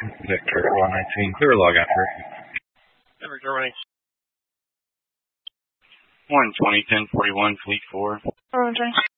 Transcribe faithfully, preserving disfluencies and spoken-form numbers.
Victor one nineteen, clear log after. Victor one nineteen. one twenty, ten forty-one, Fleet four. Roger.